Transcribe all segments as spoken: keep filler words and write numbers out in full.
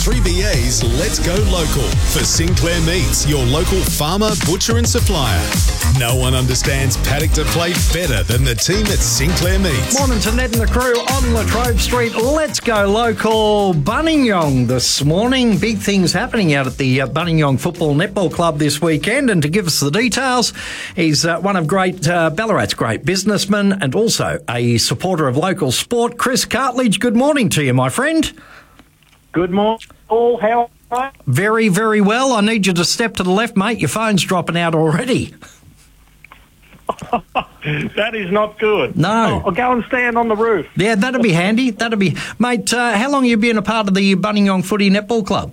three B A's Let's Go Local for Sinclair Meats, your local farmer, butcher and supplier. No one understands paddock to plate better than the team at Sinclair Meats. Morning to Ned and the crew on Latrobe Street. Let's Go Local. Buninyong this morning. Big things happening out at the uh, Buninyong Football Netball Club this weekend. And to give us the details, he's uh, one of great uh, Ballarat's great businessmen and also a supporter of local sport. Chris Cartledge, good morning to you, my friend. Good morning, Paul. How are you? Very, very well. I need you to step to the left, mate. Your phone's dropping out already. That is not good. No. Oh, I'll go and stand on the roof. Yeah, that'd be handy. That'd be... Mate, uh, how long have you been a part of the Buninyong Footy Netball Club?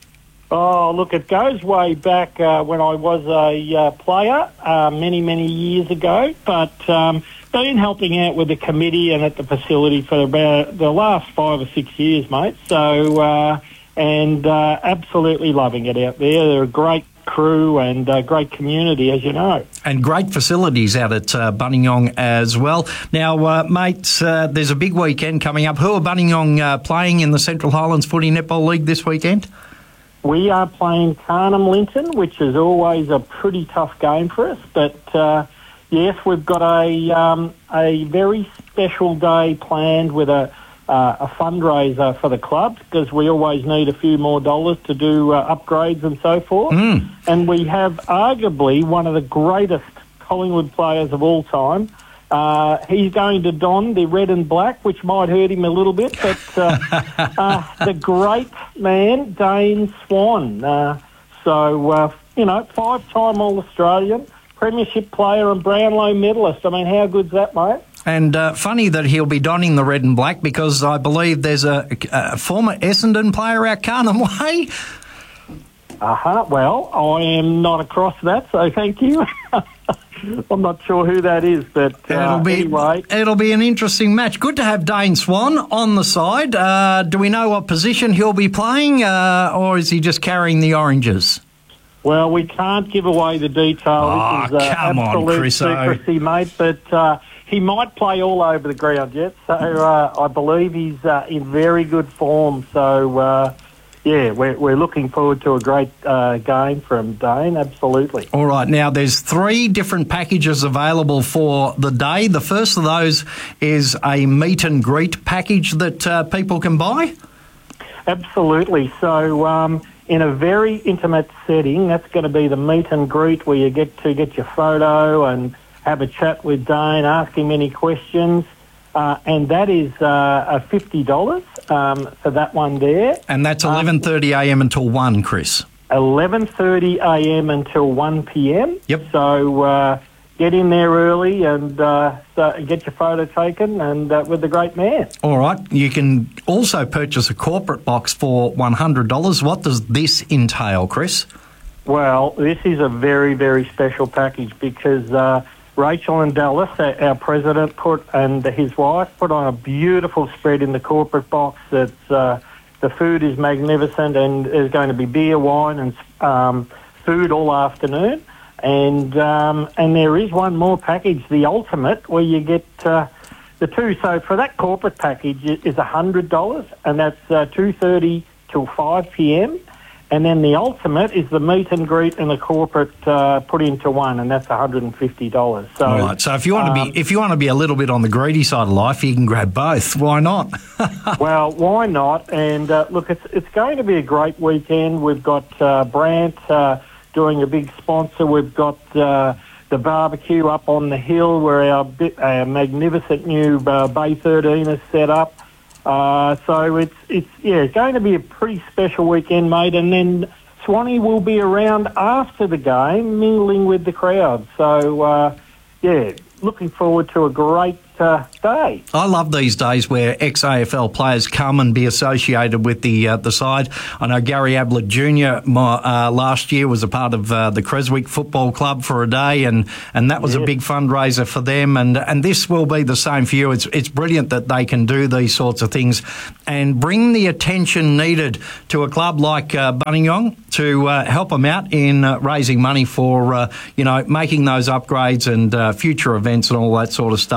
Oh, look, it goes way back uh, when I was a uh, player uh, many, many years ago, but um, been helping out with the committee and at the facility for about the last five or six years, mate. So, uh, and uh, absolutely loving it out there. They're a great crew and a great community, as you know. And great facilities out at uh, Buninyong as well. Now, uh, mates, uh, there's a big weekend coming up. Who are Buninyong uh, playing in the Central Highlands Footy Netball League this weekend? We are playing Carnham Linton, which is always a pretty tough game for us. But, uh, yes, we've got a um, a very special day planned with a uh, a fundraiser for the club because we always need a few more dollars to do uh, upgrades and so forth. Mm. And we have arguably one of the greatest Collingwood players of all time. Uh, he's going to don the red and black, which might hurt him a little bit, but uh, uh, the great man, Dane Swan. Uh, so, uh, you know, five-time All-Australian, premiership player and Brownlow medalist. I mean, how good's that, mate? And uh, funny that he'll be donning the red and black because I believe there's a, a former Essendon player out Carnham Way. Uh-huh. Well, I am not across that, so thank you. I'm not sure who that is, but uh, it'll be, anyway. It'll be an interesting match. Good to have Dane Swan on the side. Uh, do we know what position he'll be playing, uh, or is he just carrying the oranges? Well, we can't give away the details. Oh, this is uh, come on, absolute Chriso. secrecy, mate, but uh, he might play all over the ground yet. So uh, I believe he's uh, in very good form. So, uh, yeah, we're, we're looking forward to a great uh, game from Dane, absolutely. All right, now there's three different packages available for the day. The first of those is a meet and greet package that uh, people can buy. Absolutely. So um, in a very intimate setting, that's going to be the meet and greet where you get to get your photo and have a chat with Dane, ask him any questions. Uh, and that is uh, fifty dollars um, for that one there. And that's eleven thirty a m until one, Chris. eleven thirty a m until one p m. Yep. So uh, get in there early and uh, so get your photo taken and uh, with the great man. All right. You can also purchase a corporate box for one hundred dollars. What does this entail, Chris? Well, this is a very, very special package because... Uh, Rachel and Dallas, our president, put and his wife put on a beautiful spread in the corporate box. That's uh, the food is magnificent, and there's going to be beer, wine, and um, food all afternoon. And um, and there is one more package, the ultimate, where you get uh, the two. So for that corporate package is a hundred dollars, and that's uh, two thirty till five p m. And then the ultimate is the meet and greet and the corporate uh, put into one, and that's one hundred and fifty dollars. So, all right. So if you want um, to be if you want to be a little bit on the greedy side of life, you can grab both. Why not? Well, why not? And uh, look, it's it's going to be a great weekend. We've got uh, Brandt uh, doing a big sponsor. We've got uh, the barbecue up on the hill where our, bit, our magnificent new uh, Bay thirteen is set up. Uh, so it's, it's yeah, it's going to be a pretty special weekend, mate. And then Swanee will be around after the game, mingling with the crowd. So, uh, yeah, looking forward to a great uh, day. I love these days where ex-A F L players come and be associated with the uh, the side. I know Gary Ablett Junior My, uh, last year was a part of uh, the Creswick Football Club for a day, and, and that was yeah. a big fundraiser for them. And and this will be the same for you. It's it's brilliant that they can do these sorts of things and bring the attention needed to a club like uh, Buninyong to uh, help them out in uh, raising money for uh, you know making those upgrades and uh, future events and all that sort of stuff. So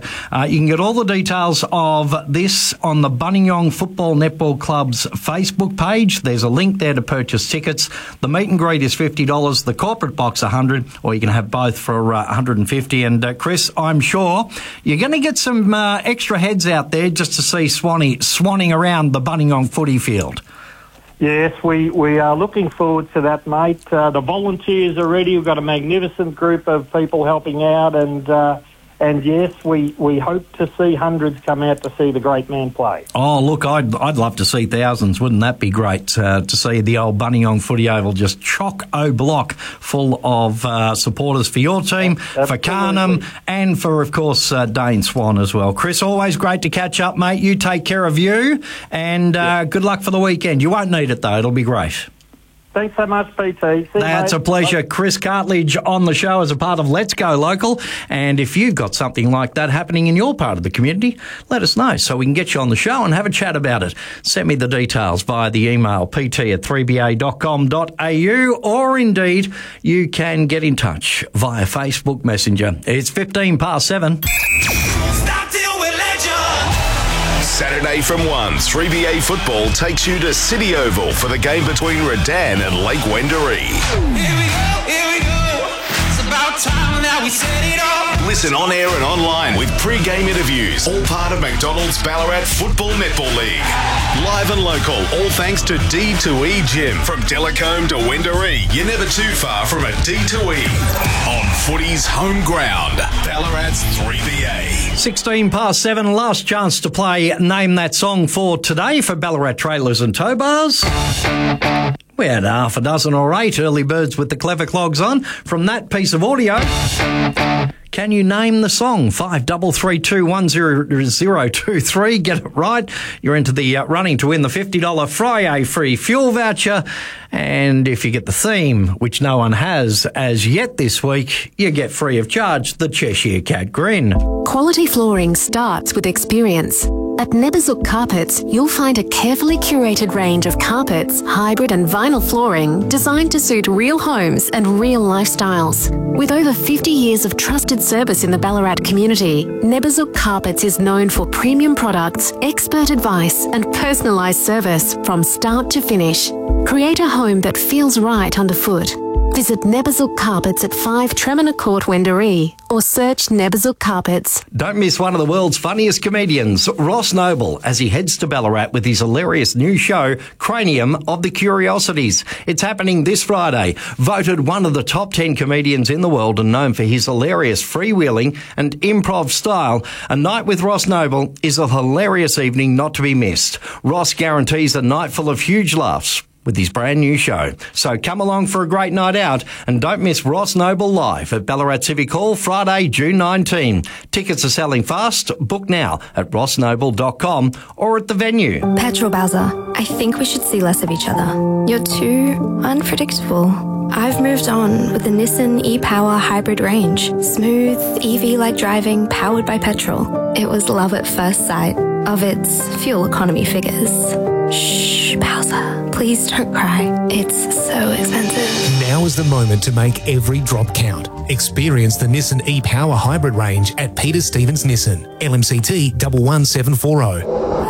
Uh, you can get all the details of this on the Buninyong Football Netball Club's Facebook page. There's a link there to purchase tickets. The meet and greet is fifty dollars, the corporate box one hundred dollars, or you can have both for uh, one hundred fifty dollars. And uh, Chris, I'm sure you're going to get some uh, extra heads out there just to see Swanee swanning around the Buninyong footy field. Yes, we, we are looking forward to that, mate. Uh, the volunteers are ready. We've got a magnificent group of people helping out, and uh, and yes, we, we hope to see hundreds come out to see the great man play. Oh, look, I'd I'd love to see thousands. Wouldn't that be great uh, to see the old Buninyong Footy Oval just chock-o-block full of uh, supporters for your team, Absolutely. for Carnham, and for, of course, uh, Dane Swan as well. Chris, always great to catch up, mate. You take care of you, and uh, yeah. good luck for the weekend. You won't need it, though. It'll be great. Thanks so much, P T. See That's you, a pleasure. Chris Cartledge on the show as a part of Let's Go Local. And if you've got something like that happening in your part of the community, let us know so we can get you on the show and have a chat about it. Send me the details via the email p t at three b a dot com dot a u, or indeed you can get in touch via Facebook Messenger. It's fifteen past seven. Saturday from one, three B A Football takes you to City Oval for the game between Redan and Lake Wendouree. Here we go, here we go. It's about time now we set it off. Listen on air and online with pre-game interviews, all part of McDonald's Ballarat Football Netball League. Live and local, all thanks to D two E Gym. From Delacombe to Wendouree, you're never too far from a D two E. On footy's home ground, Ballarat's three B A. sixteen past seven, last chance to play Name That Song for today for Ballarat Trailers and Tow Bars. We had half a dozen or eight early birds with the clever clogs on from that piece of audio. Can you name the song? five double three two one zero zero two three. Get it right. You're into the uh, running to win the fifty dollars Friday free fuel voucher. And if you get the theme, which no one has as yet this week, you get free of charge the Cheshire Cat Grin. Quality flooring starts with experience. At Neberzuk Carpets, you'll find a carefully curated range of carpets, hybrid and vinyl flooring designed to suit real homes and real lifestyles. With over fifty years of trusted service in the Ballarat community, Neberzuk Carpets is known for premium products, expert advice and personalised service from start to finish. Create a home that feels right underfoot. Visit Neberzuk Carpets at five Tremina Court, Wendouree, or search Neberzuk Carpets. Don't miss one of the world's funniest comedians, Ross Noble, as he heads to Ballarat with his hilarious new show, Cranium of the Curiosities. It's happening this Friday. Voted one of the top ten comedians in the world and known for his hilarious freewheeling and improv style, a night with Ross Noble is a hilarious evening not to be missed. Ross guarantees a night full of huge laughs with his brand new show. So come along for a great night out and don't miss Ross Noble live at Ballarat Civic Hall Friday, June nineteenth. Tickets are selling fast. Book now at ross noble dot com or at the venue. Petrol Bowser, I think we should see less of each other. You're too unpredictable. I've moved on with the Nissan e-Power hybrid range. Smooth, E V-like driving, powered by petrol. It was love at first sight of its fuel economy figures. Shh, Bowser. Please don't cry. It's so expensive. Now is the moment to make every drop count. Experience the Nissan e-Power hybrid range at Peter Stevens Nissan. L M C T one one seven four zero.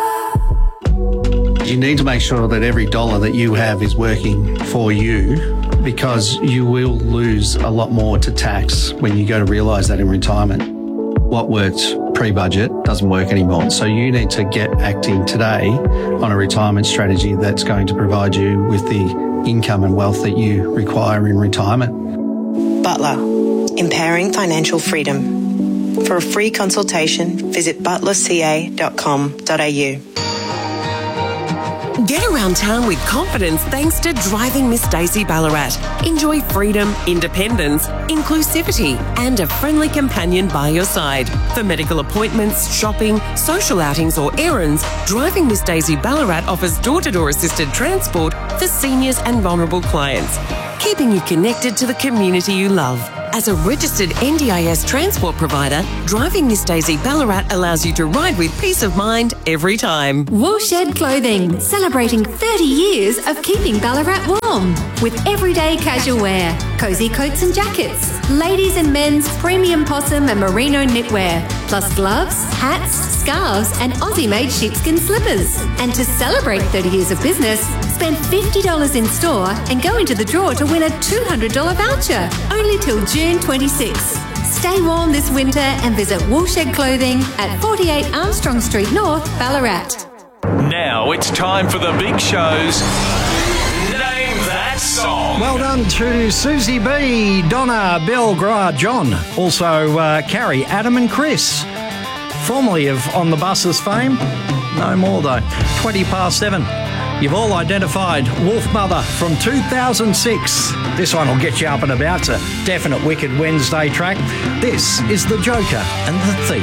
You need to make sure that every dollar that you have is working for you, because you will lose a lot more to tax when you go to realise that in retirement. What worked pre-budget doesn't work anymore. So you need to get acting today on a retirement strategy that's going to provide you with the income and wealth that you require in retirement. Butler, empowering financial freedom. For a free consultation, visit butler c a dot com dot a u. Get around town with confidence thanks to Driving Miss Daisy Ballarat. Enjoy freedom, independence, inclusivity, and a friendly companion by your side. For medical appointments, shopping, social outings or errands, Driving Miss Daisy Ballarat offers door-to-door assisted transport for seniors and vulnerable clients, keeping you connected to the community you love. As a registered N D I S transport provider, driving Miss Daisy Ballarat allows you to ride with peace of mind every time. Woolshed Clothing, celebrating thirty years of keeping Ballarat warm. With everyday casual wear, cosy coats and jackets, ladies and men's premium possum and merino knitwear, plus gloves, hats, scarves and Aussie-made sheepskin slippers. And to celebrate thirty years of business, spend fifty dollars in store and go into the draw to win a two hundred dollars voucher, only till June twenty-sixth. Stay warm this winter and visit Woolshed Clothing at forty-eight Armstrong Street North, Ballarat. Now it's time for the big shows. Name that song. Well done to Susie B, Donna, Bill, Gra, John, also uh, Carrie, Adam and Chris. Formerly of On the Buses fame. No more though. twenty past seven. You've all identified Wolf Mother from two thousand six. This one will get you up and about. It's a definite Wicked Wednesday track. This is The Joker and the Thief.